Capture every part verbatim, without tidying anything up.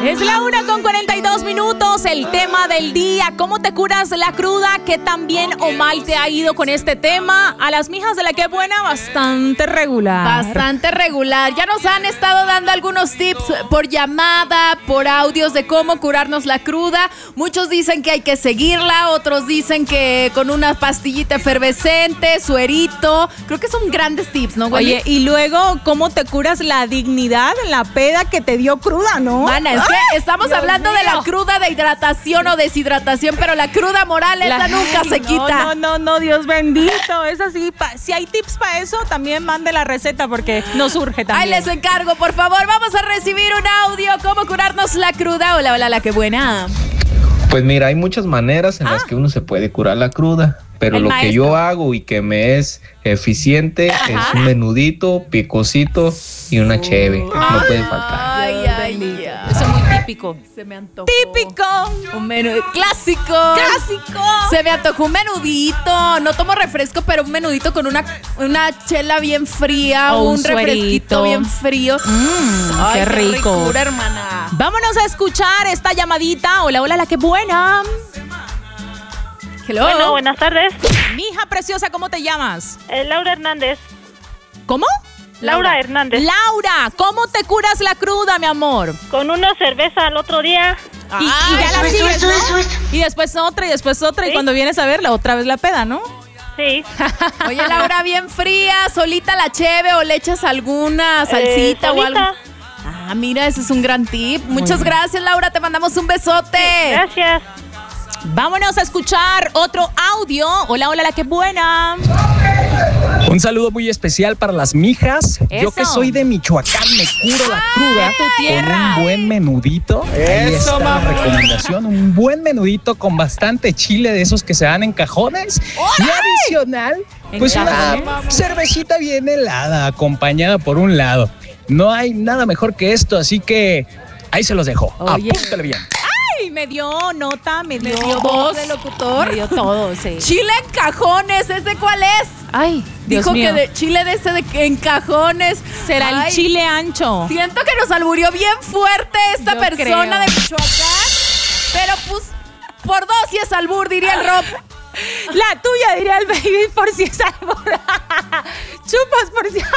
Es la una con cuarenta y dos minutos, el tema del día, ¿cómo te curas la cruda? ¿Qué tan bien o mal te ha ido con este tema? A las mijas de la que buena, bastante regular. Bastante regular. Ya nos han estado dando algunos tips por llamada, por audios de cómo curarnos la cruda. Muchos dicen que hay que seguirla, otros dicen que con una pastillita efervescente, suerito. Creo que son grandes tips, ¿no, güey? Oye, y luego, ¿cómo te curas la dignidad en la peda que te dio cruda, no? Mana, es que ¡Ay, estamos Dios hablando mío! de la cruda de hidratación o deshidratación, pero la cruda moral, esa La- nunca se no, quita. No, no, no, Dios bendito. Es así. Pa- si hay tips para eso, también mande la receta porque nos urge Ahí también. les encargo, por favor. Vamos a recibir un audio. ¿Cómo curarnos la cruda? Hola, hola, la que buena. Pues mira, hay muchas maneras en Ah. las que uno se puede curar la cruda, pero El lo maestro. que yo hago y que me es eficiente Ajá. es un menudito, picosito y una cheve. No puede faltar. Ay, Dios ay, bendito. ay. Eso es muy típico. Se me antojó. Típico. Un menú clásico. Clásico. Se me antojó un menudito. No tomo refresco, pero un menudito con una, una chela bien fría, O un un refresquito suerito. bien frío. Mm, Ay, qué rico. ricura, hermana. Vámonos a escuchar esta llamadita. Hola, hola, la que buena. Hello. Bueno, buenas tardes. Mija preciosa, ¿cómo te llamas? Eh, Laura Hernández. ¿Cómo? Laura Hernández. Laura, ¿cómo te curas la cruda, mi amor? Con una cerveza al otro día. Y, y ya la sigues, ¿no? Y después otra, y después otra, y Sí. cuando vienes a verla, otra vez la peda, ¿no? Sí. Oye, Laura, bien fría, solita la cheve o le echas alguna salsita Eh, o algo. solita. Ah, mira, ese es un gran tip. Muchas gracias, Laura. Te mandamos un besote. Gracias. Vámonos a escuchar otro audio. Hola, hola, la que buena. Un saludo muy especial para las mijas. Yo Eso. que soy de Michoacán, me curo la cruda tu tierra. con un buen menudito. Ahí está la recomendación, un buen menudito con bastante chile de esos que se dan en cajones. Y adicional, pues En una cajones. cervecita bien helada, acompañada por un lado. No hay nada mejor que esto, así que ahí se los dejo. Oye. Apúntale bien. Ay, me dio nota, me dio, Me dio voz de locutor. Me dio todo, sí. Chile en cajones, ¿ese cuál es? Ay, Dios Dijo mío. que de chile de ese de que en cajones. Será Ay, el chile ancho. Siento que nos alburió bien fuerte esta Yo persona creo. de Michoacán. Pero pues, por dos y es albur, diría el Rob. La tuya, diría el baby, por si es algo. Chupas por si.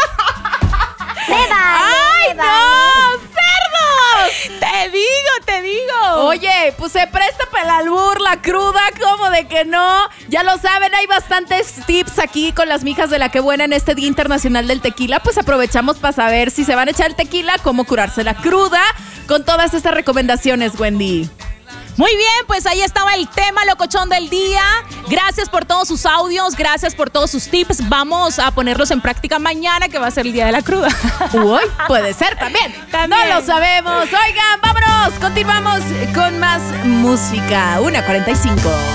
¡Ay, no! ¡Cerdos! Te digo, te digo. Oye, pues se presta para el albur, la cruda, como de que no. Ya lo saben, hay bastantes tips aquí con las mijas de la que buena en este Día Internacional del Tequila. Pues aprovechamos para saber si se van a echar el tequila, cómo curarse la cruda, con todas estas recomendaciones, Wendy. Muy bien, pues ahí estaba el tema locochón del día. Gracias por todos sus audios, gracias por todos sus tips. Vamos a ponerlos en práctica mañana, que va a ser el día de la cruda. Uy, puede ser también. También. No lo sabemos. Oigan, vámonos. Continuamos con más música. una cuarenta y cinco.